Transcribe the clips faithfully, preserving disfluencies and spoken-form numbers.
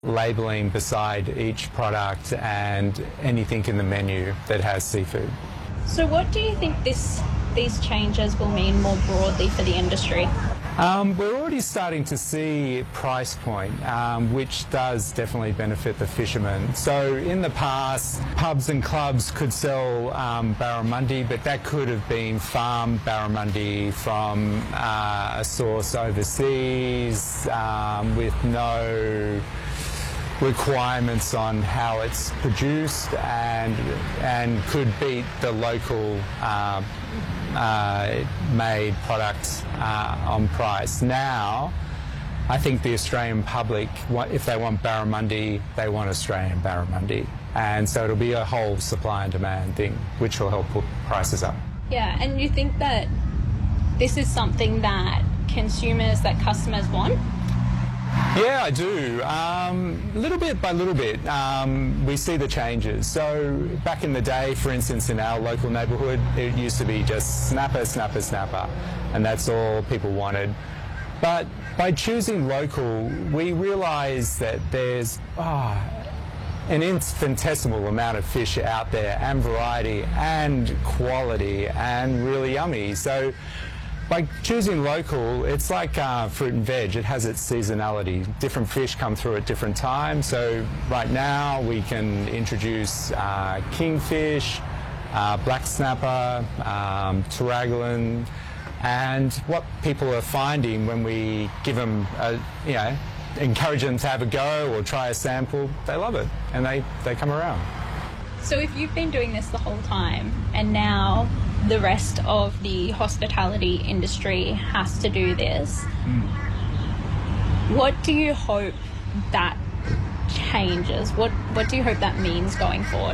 labelling beside each product and anything in the menu that has seafood. So what do you think this these changes will mean more broadly for the industry? Um, we're already starting to see price point, um, which does definitely benefit the fishermen. So in the past, pubs and clubs could sell um, barramundi, but that could have been farmed barramundi from uh, a source overseas um, with no requirements on how it's produced, and and could beat the local uh, uh, made products uh, on price. Now, I think the Australian public, if they want barramundi, they want Australian barramundi, and so it'll be a whole supply and demand thing, which will help put prices up. Yeah, and you think that this is something that consumers, that customers want? Yeah, I do. Um, little bit by little bit, um, we see the changes. So back in the day, for instance, in our local neighbourhood, it used to be just snapper, snapper, snapper, and that's all people wanted. But by choosing local, we realise that there's oh, an infinitesimal amount of fish out there, and variety, and quality, and really yummy. So by choosing local, it's like uh, fruit and veg. It has its seasonality. Different fish come through at different times. So right now we can introduce uh, kingfish, uh, black snapper, um, tarragolin, and what people are finding when we give them, a, you know, encourage them to have a go or try a sample, they love it and they, they come around. So if you've been doing this the whole time and now the rest of the hospitality industry has to do this, mm. what do you hope that changes? What what do you hope that means going forward?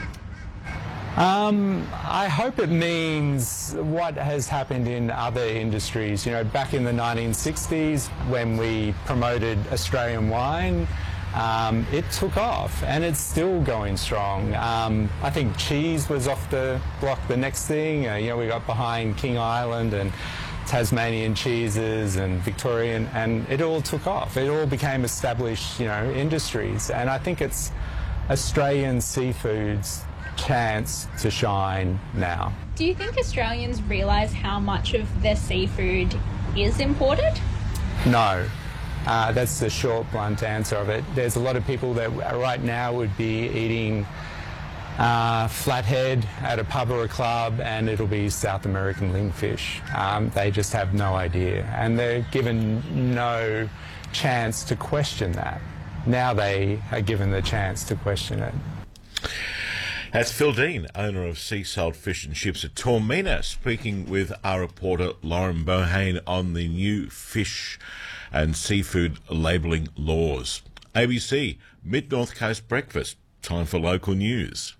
Um, I hope it means what has happened in other industries. You know, back in the nineteen sixties when we promoted Australian wine, Um, it took off and it's still going strong. Um, I think cheese was off the block the next thing. Uh, you know, we got behind King Island and Tasmanian cheeses and Victorian, and it all took off. It all became established, you know, industries. And I think it's Australian seafood's chance to shine now. Do you think Australians realise how much of their seafood is imported? No. Uh, that's the short, blunt answer of it. There's a lot of people that right now would be eating uh, flathead at a pub or a club, and it'll be South American lingfish. Um, they just have no idea, and they're given no chance to question that. Now they are given the chance to question it. That's Phil Dean, owner of Seasalt Fish and Chips at Taormina, speaking with our reporter Lauren Bohane on the new fish and seafood labelling laws. A B C, Mid-North Coast Breakfast. Time for local news.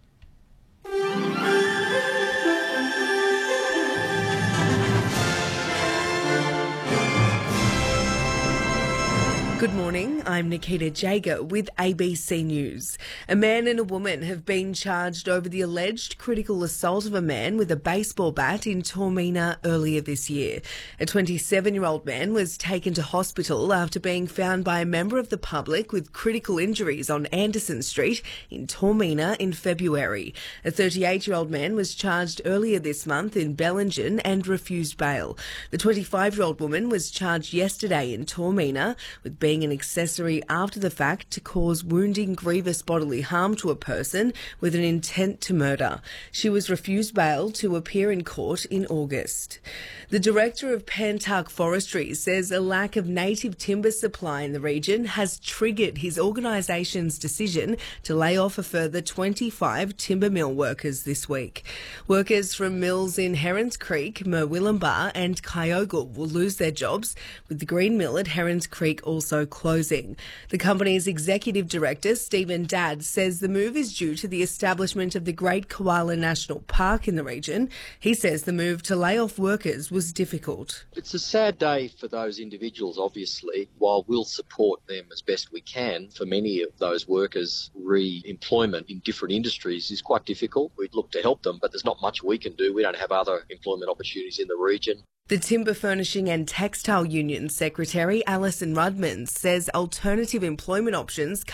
Good morning, I'm Nikita Jager with A B C News. A man and a woman have been charged over the alleged critical assault of a man with a baseball bat in Taormina earlier this year. A twenty-seven-year-old man was taken to hospital after being found by a member of the public with critical injuries on Anderson Street in Taormina in February. A thirty-eight-year-old man was charged earlier this month in Bellingen and refused bail. The twenty-five-year-old woman was charged yesterday in Taormina with being being an accessory after the fact to cause wounding grievous bodily harm to a person with an intent to murder. She was refused bail to appear in court in August. The director of Pantark Forestry says a lack of native timber supply in the region has triggered his organisation's decision to lay off a further twenty-five timber mill workers this week. Workers from mills in Herons Creek, Murwillumbah and Kyogle will lose their jobs, with the green mill at Herons Creek also closing. The company's executive director, Stephen Dadd, says the move is due to the establishment of the Great Koala National Park in the region. He says the move to lay off workers was difficult. It's a sad day for those individuals, obviously. While we'll support them as best we can, for many of those workers, re-employment in different industries is quite difficult. We'd look to help them, but there's not much we can do. We don't have other employment opportunities in the region. The Timber Furnishing and Textile Union Secretary, Alison Rudman, says alternative employment options